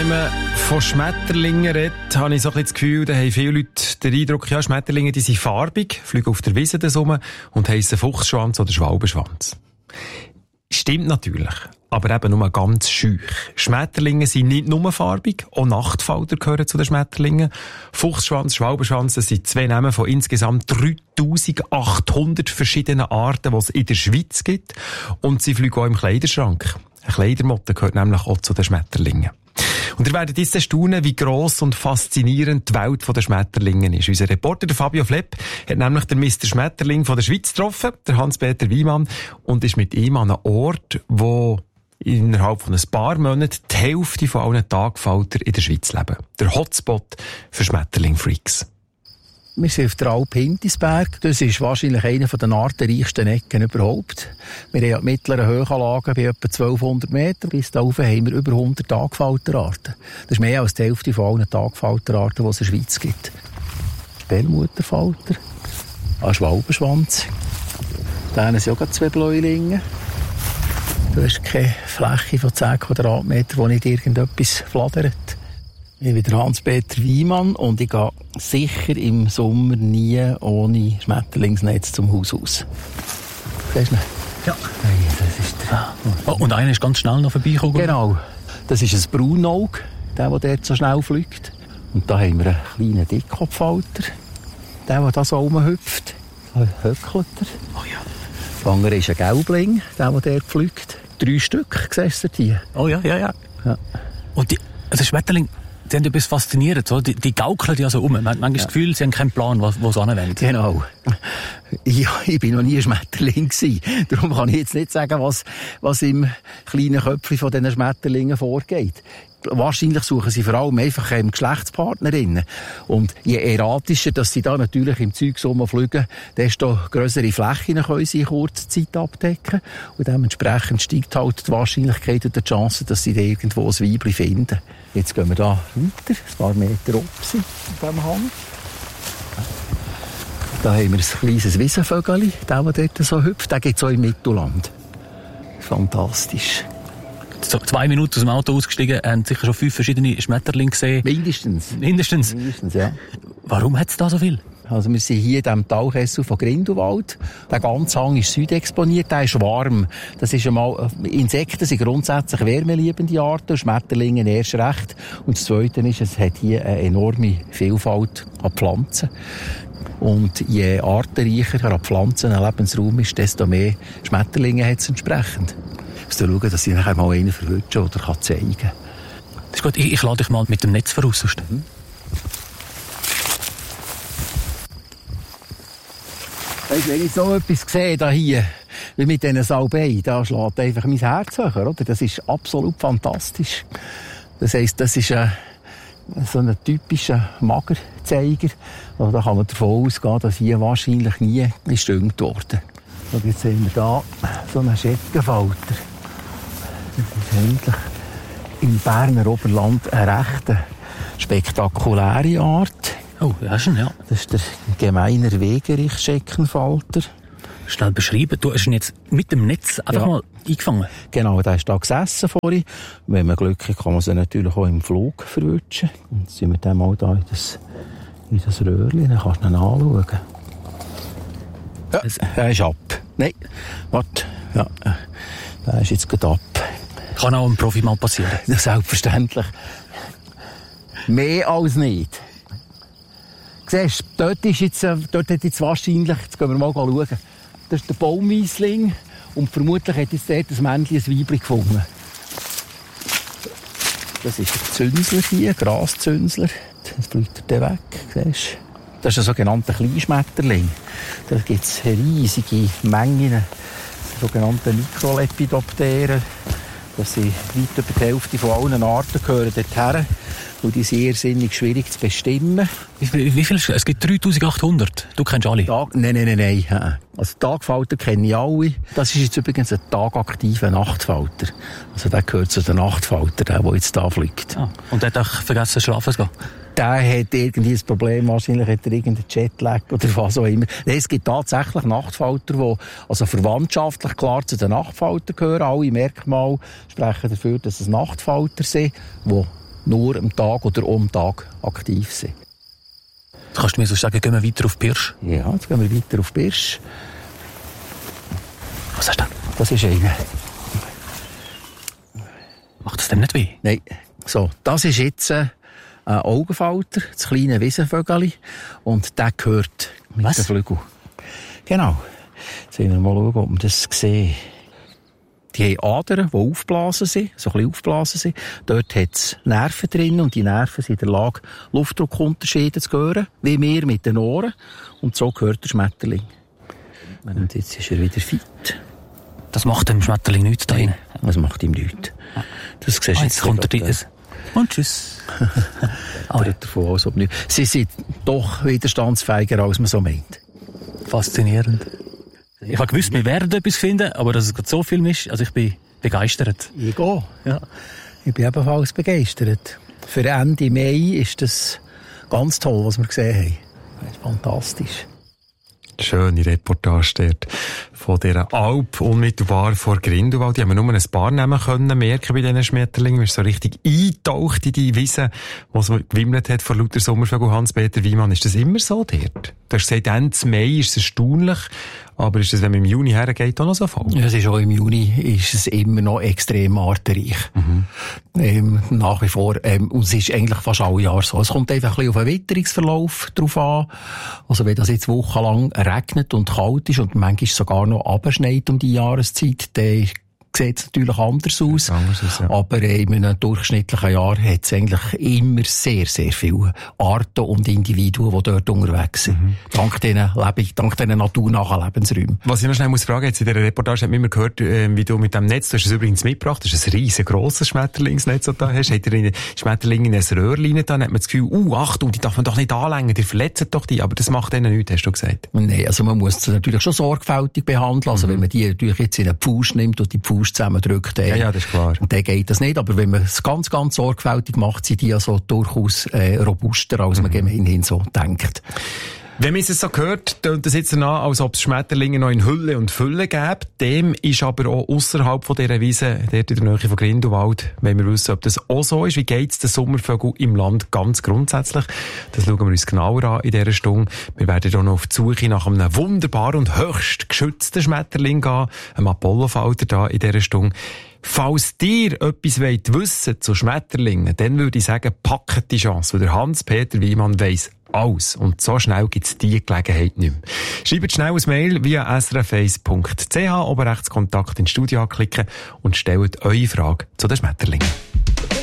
Wenn man von Schmetterlingen redet, habe ich so ein bisschen das Gefühl, da haben viele Leute den Eindruck, ja, Schmetterlinge, die sind farbig, fliegen auf der Wiese rum und heissen Fuchsschwanz oder Schwalbenschwanz. Stimmt natürlich, aber eben nur ganz schüch. Schmetterlinge sind nicht nur farbig, auch Nachtfalter gehören zu den Schmetterlingen. Fuchsschwanz, Schwalbenschwanz, das sind zwei Namen von insgesamt 3800 verschiedenen Arten, die es in der Schweiz gibt. Und sie fliegen auch im Kleiderschrank. Eine Kleidermotte gehört nämlich auch zu den Schmetterlingen. Und ihr werdet jetzt staunen, wie gross und faszinierend die Welt der Schmetterlinge ist. Unser Reporter, der Fabio Flepp, hat nämlich den Mr. Schmetterling von der Schweiz getroffen, der Hans-Peter Wiemann, und ist mit ihm an einem Ort, wo innerhalb von ein paar Monaten die Hälfte von allen Tagfalter in der Schweiz leben. Der Hotspot für Schmetterling-Freaks. Wir sind auf der Alp Hintisberg. Das ist wahrscheinlich eine der artenreichsten Ecken überhaupt. Wir haben ja die mittleren Höhenlagen bei etwa 1200 Meter. Bis da oben haben wir über 100 Tagfalterarten. Das ist mehr als die Hälfte von allen Tagfalterarten, die es in der Schweiz gibt. Perlmutterfalter, ein Schwalbenschwanz. Da sind auch zwei Bläulinge. Du hast keine Fläche von 10 Quadratmetern, wo nicht irgendetwas flattert. Ich bin der Hans-Peter Wiemann und ich gehe sicher im Sommer nie ohne Schmetterlingsnetz zum Haus aus. Siehst du ihn? Ja. Hey, das ist der. Oh, und einer ist ganz schnell noch vorbeigekommen. Genau. Das ist ein Braunauge, der dort so schnell fliegt. Und da haben wir einen kleinen Dickkopfhalter. Der da so rumhüpft. Da höckelt er. Oh ja. Der andere ist ein Gelbling, der dort fliegt. 3 Stück, siehst du die? Oh ja. Und der Schmetterling, die haben etwas faszinierend, so. Die gaukeln ja so um. Man hat manchmal das Gefühl, sie haben keinen Plan, wo sie hinwollen. Genau. Ja, ich bin noch nie ein Schmetterling gewesen. Darum kann ich jetzt nicht sagen, was im kleinen Köpfchen von diesen Schmetterlingen vorgeht. Wahrscheinlich suchen sie vor allem einfach Geschlechtspartnerinnen. Und je erratischer, dass sie da natürlich im Zeug rumfliegen, desto grössere Flächen können sie in kurzer Zeit abdecken. Und dementsprechend steigt halt die Wahrscheinlichkeit und die Chance, dass sie da irgendwo ein Weibchen finden. Jetzt gehen wir da weiter, ein paar Meter oben auf diesem Hang. Da haben wir ein kleines Wiesenvögel, der dort so hüpft. Den gibt es auch im Mittelland. Fantastisch. So 2 Minuten aus dem Auto ausgestiegen, haben sicher schon 5 verschiedene Schmetterlinge gesehen. Mindestens, ja. Warum hat es da so viel? Also wir sind hier in diesem Tauchkessel von Grindelwald. Der ganze Hang ist südexponiert, der ist warm. Das ist einmal, Insekten sind grundsätzlich wärmeliebende Arten, Schmetterlinge erst recht. Und das Zweite ist, es hat hier eine enorme Vielfalt an Pflanzen. Und je artenreicher an Pflanzen ein Lebensraum ist, desto mehr Schmetterlinge hat es entsprechend. Ich muss schauen, dass ich nachher mal einen verwünsche oder zeigen kann. Das ist gut, ich lade dich mal mit dem Netz voraus. Weißt, wenn ich so etwas sehe, da hier, wie mit diesen Salbei, da schlägt einfach mein Herz höher, oder? Das ist absolut fantastisch. Das heisst, das ist so ein typischer Magerzeiger. Also da kann man davon ausgehen, dass hier wahrscheinlich nie gestüngt wurde. Und jetzt sehen wir da so einen Scheckenfalter. Das ist eigentlich im Berner Oberland eine recht spektakuläre Art. Oh, ja schon, ja. Das ist der gemeiner Wegerich-Scheckenfalter. Schnell beschreiben. Du hast ihn jetzt mit dem Netz einfach mal eingefangen. Genau, der ist da gesessen vorhin. Wenn man Glück hat, kann man sie natürlich auch im Flug verwutschen. Und jetzt sind wir dann mal da in das Röhrchen, dann kannst du ihn anschauen. Ja, er ist ab. Nein, warte. Ja, der ist jetzt gerade ab. Kann auch einem Profi mal passieren. Ja, selbstverständlich. Mehr als nicht. Siehst du, dort hat jetzt wahrscheinlich, jetzt gehen wir mal schauen, das ist der Baumweissling und vermutlich hat jetzt dort ein Männchen ein Weibchen gefunden. Das ist ein Zünsler hier, ein Graszünsler. Jetzt fliegt er weg, siehst du. Das ist ein sogenannter Kleinschmetterling. Da gibt es riesige Mengen sogenannte Mikrolepidopteren. Das sind weit über die Hälfte von allen Arten gehören dorthin. Und die sind irrsinnig schwierig zu bestimmen. Wie viel? Es gibt 3800. Du kennst alle? Nein. Also Tagfalter kenne ich alle. Das ist jetzt übrigens ein tagaktiver Nachtfalter. Also der gehört zu den Nachtfalter, der jetzt da fliegt. Ah, und der hat auch vergessen, schlafen zu gehen? Der hat irgendwie ein Problem, wahrscheinlich hat er irgendeinen Jetlag oder was auch immer. Es gibt tatsächlich Nachtfalter, die also verwandtschaftlich klar zu den Nachtfaltern gehören. Alle Merkmale sprechen dafür, dass es Nachtfalter sind, die nur am Tag oder um Tag aktiv sind. Kannst du mir so sagen, gehen wir weiter auf Pirsch? Ja, jetzt gehen wir weiter auf Pirsch. Was hast du? Das ist einer. Macht das dem nicht weh? Nein. So, das ist jetzt ein Augenfalter, das kleine Wiesenvögeli. Und der gehört mit den Flügeln. Genau. Jetzt wollen wir mal schauen, ob wir das sehen. Die haben Adern, die aufgeblasen sind, so ein bisschen aufgeblasen sind. Dort hat es Nerven drin und die Nerven sind in der Lage, Luftdruckunterschiede zu hören, wie wir mit den Ohren. Und so gehört der Schmetterling. Und jetzt ist er wieder fit. Das macht dem Schmetterling nichts da rein. Das macht ihm nichts. Das siehst du jetzt kommt er rein. Und tschüss. Davon aus, ob nicht. Sie sind doch widerstandsfähiger, als man so meint. Faszinierend. Ich habe gewusst, wir werden etwas finden, aber dass es gerade so viel ist, also ich bin begeistert. Ich gehe. Ja. Ich bin ebenfalls begeistert. Für Ende Mai ist das ganz toll, was wir gesehen haben. Das ist fantastisch. Schöne Reportage dort von dieser Alp unmittelbar vor Grindelwald. Die haben wir nur ein paar Namen können merken bei diesen Schmetterlingen. Wir sind so richtig eingetaucht in die Wiese, die so gewimmelt hat vor lauter Sommervögel. Hans-Peter Wiemann, ist das immer so dort? Du hast gesagt, Ende Mai ist es erstaunlich, aber ist das, wenn man im Juni hergeht, auch noch so voll? Ja, es ist auch im Juni ist es immer noch extrem artenreich. Nach wie vor. Und es ist eigentlich fast alle Jahre so. Es kommt einfach ein bisschen auf den Witterungsverlauf drauf an. Also wenn das jetzt wochenlang regnet und kalt ist und manchmal sogar noch abschneit um die Jahreszeit, dann sieht es natürlich anders aus. Ja. Aber in einem durchschnittlichen Jahr hat es eigentlich immer sehr, sehr viele Arten und Individuen, die dort unterwegs sind. Dank diesen naturnahen Lebensräumen. Was ich noch schnell fragen muss, jetzt in dieser Reportage hat man immer gehört, wie du mit dem Netz, du hast es übrigens mitgebracht, das ist ein riesengroßes Schmetterlingsnetz, das du da hast. Hat ihr Schmetterlinge in ein Röhrchen da, dann hat man das Gefühl, Achtung, die darf man doch nicht anlängen, die verletzen doch die, aber das macht denen nichts, hast du gesagt. Nein, also man muss es natürlich schon sorgfältig behandeln, also wenn man die natürlich jetzt in einen Pfusch nimmt und die Pfusch zusammendrückt, ja, das ist klar. Dann geht das nicht, aber wenn man es ganz, ganz sorgfältig macht, sind die also durchaus robuster, als man gemeinhin so denkt. Wenn man es so hört, tönt es jetzt danach, als ob es Schmetterlinge noch in Hülle und Fülle gäbe. Dem ist aber auch ausserhalb von dieser Wiese, dort in der Nähe von Grindelwald, wenn wir wissen, ob das auch so ist. Wie geht es den Sommervögeln im Land ganz grundsätzlich? Das schauen wir uns genauer an in dieser Stunde. Wir werden hier noch auf die Suche nach einem wunderbaren und höchst geschützten Schmetterling gehen, einem Apollofalter da in dieser Stunde. Falls ihr etwas wissen wollt zu Schmetterlingen, dann würde ich sagen, packt die Chance, weil der Hans-Peter Wiemann weiss alles. Und so schnell gibt es diese Gelegenheit nicht mehr. Schreibt schnell ein Mail via srf1.ch, oben rechts Kontakt ins Studio anklicken und stellt eure Frage zu den Schmetterlingen.